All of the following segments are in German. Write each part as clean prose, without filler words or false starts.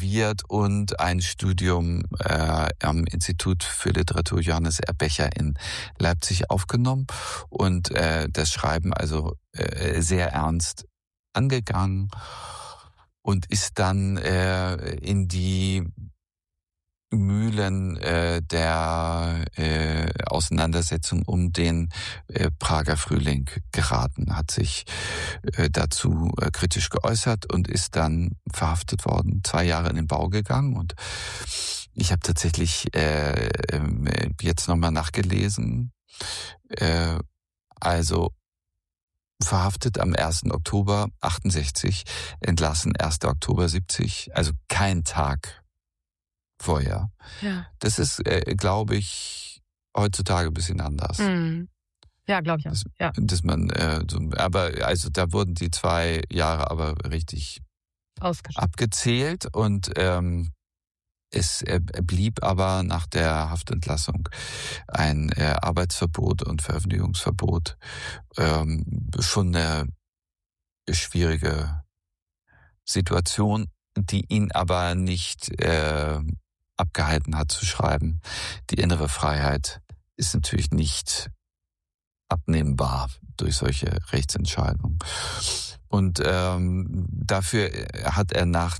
absolviert und ein Studium am Institut für Literatur Johannes R. Becher in Leipzig aufgenommen und das Schreiben also sehr ernst angegangen und ist dann in die Mühlen der Auseinandersetzung um den Prager Frühling geraten, hat sich dazu kritisch geäußert und ist dann verhaftet worden, 2 Jahre in den Bau gegangen. Und ich habe tatsächlich jetzt nochmal nachgelesen, also verhaftet am 1. Oktober 68, entlassen 1. Oktober 70, also kein Tag vorher. Ja. Das ist, glaube ich, heutzutage ein bisschen anders. Mhm. Ja, glaube ich auch. Ja. Dass man, aber also da wurden die 2 Jahre aber richtig abgezählt und es blieb aber nach der Haftentlassung ein Arbeitsverbot und Veröffentlichungsverbot. Schon eine schwierige Situation, die ihn aber nicht abgehalten hat zu schreiben. Die innere Freiheit ist natürlich nicht abnehmbar durch solche Rechtsentscheidungen. Und dafür hat er nach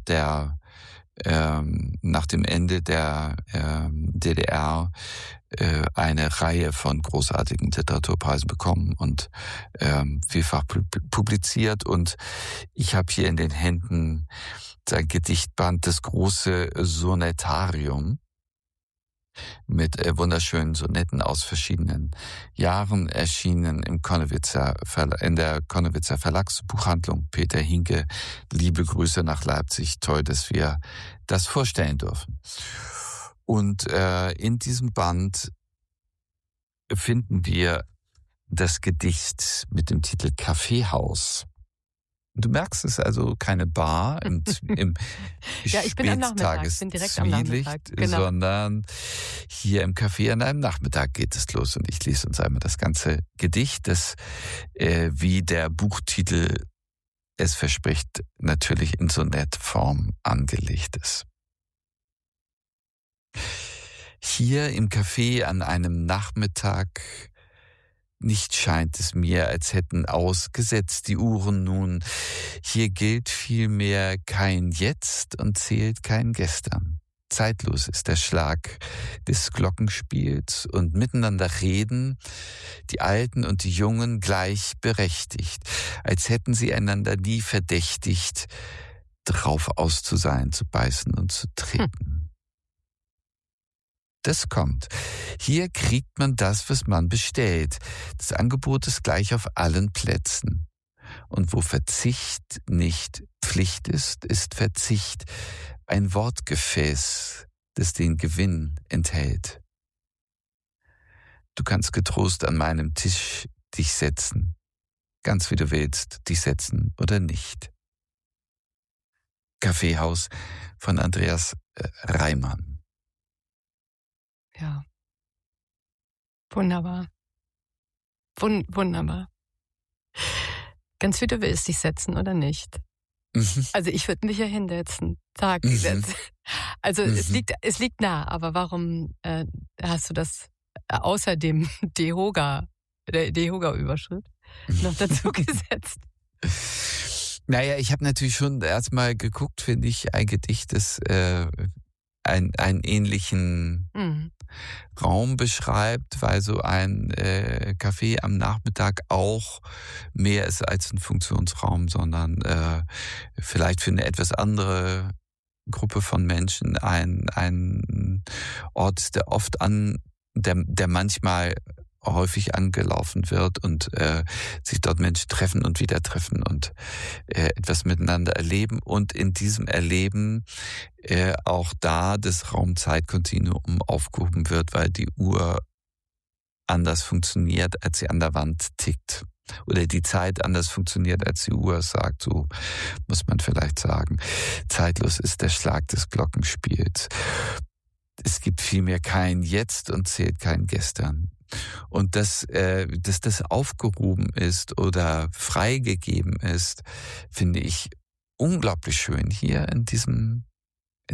dem Ende der DDR eine Reihe von großartigen Literaturpreisen bekommen und vielfach publiziert. Und ich habe hier in den Händen sein Gedichtband, das große Sonettarium, mit wunderschönen Sonetten aus verschiedenen Jahren, erschienen in der Konnewitzer Verlagsbuchhandlung. Peter Hinke, liebe Grüße nach Leipzig. Toll, dass wir das vorstellen dürfen. Und in diesem Band finden wir das Gedicht mit dem Titel Kaffeehaus. Du merkst, es ist also keine Bar im ja, ich bin am Nachmittag, ich bin direkt am Nachmittag, genau. Sondern hier im Café an einem Nachmittag geht es los. Und ich lese uns einmal das ganze Gedicht, das, wie der Buchtitel es verspricht, natürlich in Sonettform angelegt ist. Hier im Café an einem Nachmittag, nicht scheint es mir, als hätten ausgesetzt die Uhren nun. Hier gilt vielmehr kein Jetzt und zählt kein Gestern. Zeitlos ist der Schlag des Glockenspiels und miteinander reden die Alten und die Jungen gleichberechtigt, als hätten sie einander nie verdächtigt, drauf aus zu sein, zu beißen und zu treten. Das kommt. Hier kriegt man das, was man bestellt. Das Angebot ist gleich auf allen Plätzen. Und wo Verzicht nicht Pflicht ist, ist Verzicht ein Wortgefäß, das den Gewinn enthält. Du kannst getrost an meinem Tisch dich setzen, ganz wie du willst, dich setzen oder nicht. Kaffeehaus von Andreas Reimann. Ja. Wunderbar. Wunderbar. Ganz wie du willst, dich setzen oder nicht. Also ich würde mich ja hinsetzen. Also es liegt nah, aber warum hast du das außer dem der Dehoga-Überschritt noch dazu gesetzt? Naja, ich habe natürlich schon erstmal geguckt, finde ich, ein Gedicht, das einen ähnlichen Raum beschreibt, weil so ein Café am Nachmittag auch mehr ist als ein Funktionsraum, sondern vielleicht für eine etwas andere Gruppe von Menschen ein Ort, der manchmal häufig angelaufen wird und sich dort Menschen treffen und wieder treffen und etwas miteinander erleben und in diesem Erleben auch da das Raum-Zeit-Kontinuum aufgehoben wird, weil die Uhr anders funktioniert, als sie an der Wand tickt. Oder die Zeit anders funktioniert, als die Uhr sagt, so muss man vielleicht sagen. Zeitlos ist der Schlag des Glockenspiels. Es gibt vielmehr kein Jetzt und zählt kein Gestern. Und dass das aufgehoben ist oder freigegeben ist, finde ich unglaublich schön hier in diesem